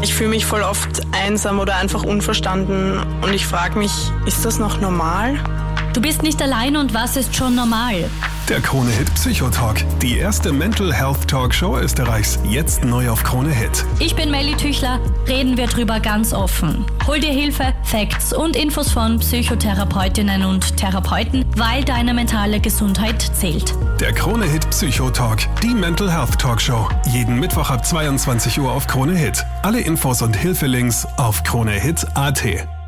Ich fühle mich voll oft einsam oder einfach unverstanden und ich frage mich, ist das noch normal? Du bist nicht allein und was ist schon normal? Der Krone-Hit Psychotalk, die erste Mental Health Talkshow Österreichs, jetzt neu auf Krone-Hit. Ich bin Melly Tüchler, reden wir drüber ganz offen. Hol dir Hilfe, Facts und Infos von Psychotherapeutinnen und Therapeuten, weil deine mentale Gesundheit zählt. Der Krone-Hit Psychotalk, die Mental Health Talkshow, jeden Mittwoch ab 22 Uhr auf Krone-Hit. Alle Infos und Hilfelinks auf kronehit.at.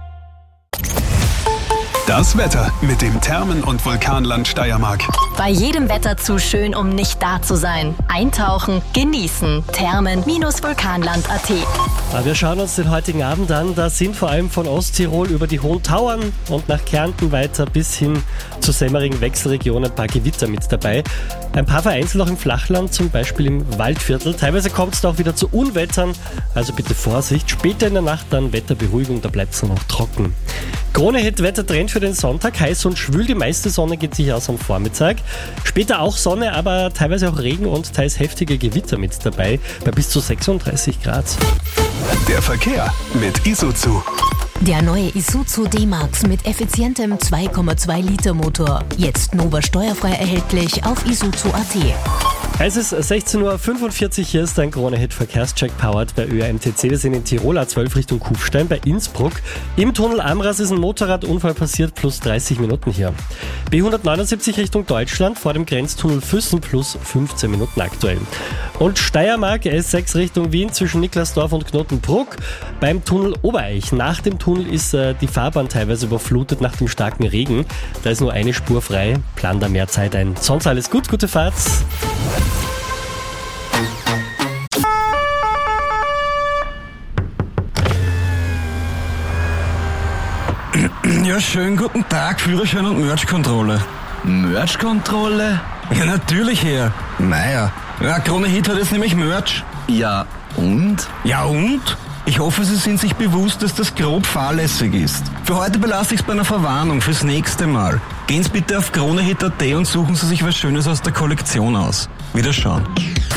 Das Wetter mit dem Thermen- und Vulkanland Steiermark. Bei jedem Wetter zu schön, um nicht da zu sein. Eintauchen, genießen. Thermen-vulkanland.at. Wir schauen uns den heutigen Abend an. Da sind vor allem von Osttirol über die Hohen Tauern und nach Kärnten weiter bis hin zur Semmering Wechselregion ein paar Gewitter mit dabei. Ein paar vereinzelt auch im Flachland, zum Beispiel im Waldviertel. Teilweise kommt es da auch wieder zu Unwettern, also bitte Vorsicht. Später in der Nacht dann Wetterberuhigung, da bleibt es dann auch trocken. Krone-Hit-Wettertrend für den Sonntag, heiß und schwül, die meiste Sonne geht sich aus am Vormittag. Später auch Sonne, aber teilweise auch Regen und teils heftige Gewitter mit dabei, bei bis zu 36 Grad. Der Verkehr mit Isuzu. Der neue Isuzu D-Max mit effizientem 2,2 Liter Motor. Jetzt Nova steuerfrei erhältlich auf isuzu.at. Es ist 16.45 Uhr, hier ist ein Krone-Hit-Verkehrscheck powered bei ÖAMTC. Wir sind in Tirol A12 Richtung Kufstein bei Innsbruck. Im Tunnel Amras ist ein Motorradunfall passiert, plus 30 Minuten hier. B179 Richtung Deutschland, vor dem Grenztunnel Füssen, plus 15 Minuten aktuell. Und Steiermark, S6 Richtung Wien zwischen Niklasdorf und Knotenbruck beim Tunnel Obereich. Nach dem Tunnel ist die Fahrbahn teilweise überflutet nach dem starken Regen. Da ist nur eine Spur frei, plan da mehr Zeit ein. Sonst alles gut, gute Fahrt. Ja, schönen guten Tag, Führerschein und Merch-Kontrolle. Merch-Kontrolle? Ja, natürlich, Herr. Naja, Krone-Hit hat jetzt nämlich Merch. Ja, und? Ja, und? Ich hoffe, Sie sind sich bewusst, dass das grob fahrlässig ist. Für heute belasse ich es bei einer Verwarnung fürs nächste Mal. Gehen Sie bitte auf kronehit.at und suchen Sie sich was Schönes aus der Kollektion aus. Wiederschauen.